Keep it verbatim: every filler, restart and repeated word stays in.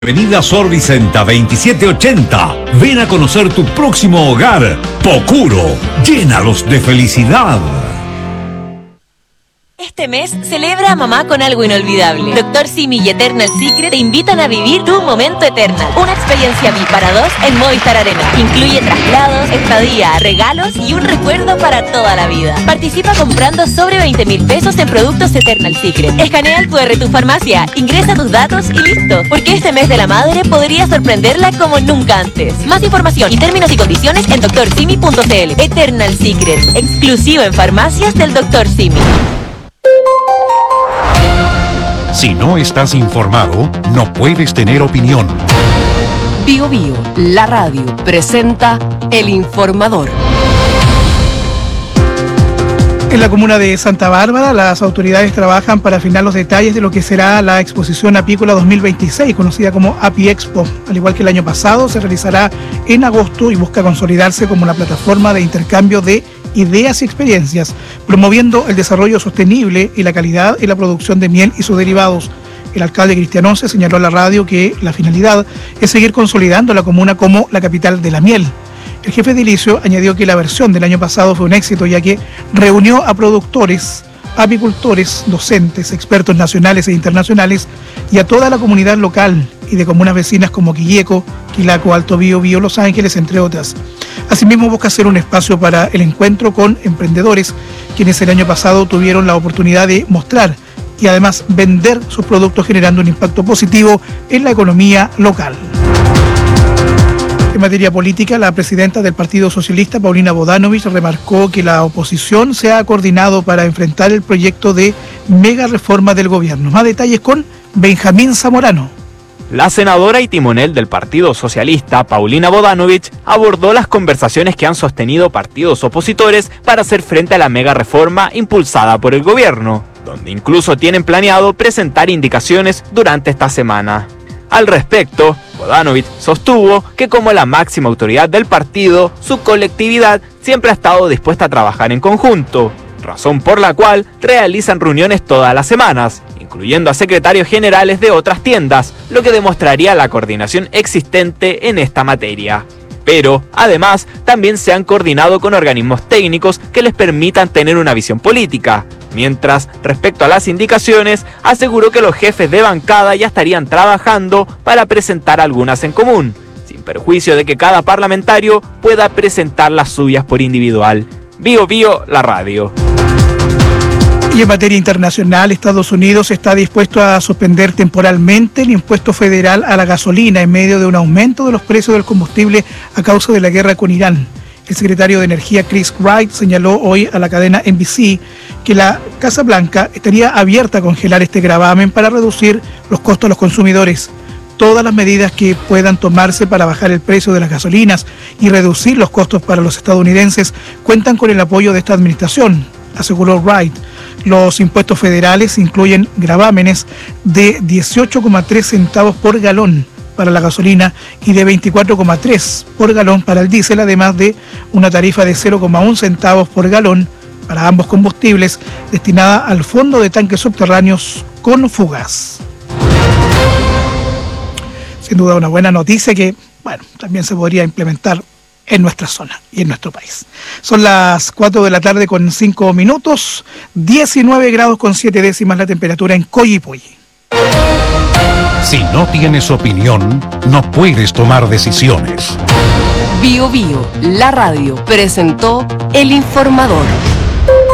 Avenida Sor Vicenta veintisiete ochenta. Ven a conocer tu próximo hogar. Pocuro, llénalos de felicidad. Este mes celebra a mamá con algo inolvidable. Doctor Simi y Eternal Secret te invitan a vivir tu momento Eternal. Una experiencia V I P para dos en Movistar Arena. Incluye traslados, estadía, regalos y un recuerdo para toda la vida. Participa comprando sobre veinte mil pesos en productos Eternal Secret. Escanea el cu erre tu farmacia, ingresa tus datos y listo. Porque este mes de la madre podría sorprenderla como nunca antes. Más información y términos y condiciones en doctor simi punto c l. Eternal Secret, exclusivo en farmacias del doctor Simi. Si no estás informado, no puedes tener opinión. Bio Bio, la radio, presenta El Informador. En la comuna de Santa Bárbara, las autoridades trabajan para afinar los detalles de lo que será la exposición apícola dos mil veintiséis, conocida como ApiExpo. Al igual que el año pasado, se realizará en agosto y busca consolidarse como una plataforma de intercambio de ideas y experiencias, promoviendo el desarrollo sostenible y la calidad en la producción de miel y sus derivados. El alcalde Cristian Once señaló a la radio que la finalidad es seguir consolidando la comuna como la capital de la miel. El jefe edilicio añadió que la versión del año pasado fue un éxito, ya que reunió a productores, apicultores, docentes, expertos nacionales e internacionales y a toda la comunidad local y de comunas vecinas como Quilleco, Quilaco, Alto Biobío, Los Ángeles, entre otras. Asimismo, busca hacer un espacio para el encuentro con emprendedores, quienes el año pasado tuvieron la oportunidad de mostrar y además vender sus productos, generando un impacto positivo en la economía local. En materia política, la presidenta del Partido Socialista, Paulina Bodanovich, remarcó que la oposición se ha coordinado para enfrentar el proyecto de mega reforma del gobierno. Más detalles con Benjamín Zamorano. La senadora y timonel del Partido Socialista, Paulina Bodanovich, abordó las conversaciones que han sostenido partidos opositores para hacer frente a la mega reforma impulsada por el gobierno, donde incluso tienen planeado presentar indicaciones durante esta semana. Al respecto, Bodanovich sostuvo que como la máxima autoridad del partido, su colectividad siempre ha estado dispuesta a trabajar en conjunto, razón por la cual realizan reuniones todas las semanas, incluyendo a secretarios generales de otras tiendas, lo que demostraría la coordinación existente en esta materia. Pero, además, también se han coordinado con organismos técnicos que les permitan tener una visión política. Mientras, respecto a las indicaciones, aseguró que los jefes de bancada ya estarían trabajando para presentar algunas en común, sin perjuicio de que cada parlamentario pueda presentar las suyas por individual. Bio Bio, la radio. Y en materia internacional, Estados Unidos está dispuesto a suspender temporalmente el impuesto federal a la gasolina en medio de un aumento de los precios del combustible a causa de la guerra con Irán. El secretario de Energía, Chris Wright, señaló hoy a la cadena N B C que la Casa Blanca estaría abierta a congelar este gravamen para reducir los costos a los consumidores. Todas las medidas que puedan tomarse para bajar el precio de las gasolinas y reducir los costos para los estadounidenses cuentan con el apoyo de esta administración, aseguró Wright. Los impuestos federales incluyen gravámenes de dieciocho coma tres centavos por galón para la gasolina y de veinticuatro coma tres por galón para el diésel, además de una tarifa de cero coma uno centavos por galón para ambos combustibles, destinada al fondo de tanques subterráneos con fugas. Sin duda una buena noticia que, bueno, también se podría implementar en nuestra zona y en nuestro país. Son las cuatro de la tarde con cinco minutos, diecinueve grados con siete décimas la temperatura en Coyhaique. Si no tienes opinión, no puedes tomar decisiones. Bio Bio, la radio, presentó El Informador.